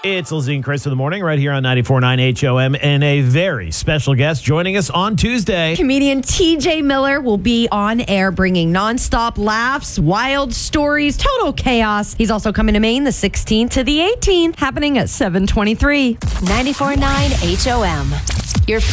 It's Lizzie and Chris in the morning right here on 94.9 HOM, and a very special guest joining us on Tuesday. Comedian TJ Miller will be on air bringing nonstop laughs, wild stories, total chaos. He's also coming to Maine the 16th to the 18th, happening at 7:23. 94.9 HOM. Your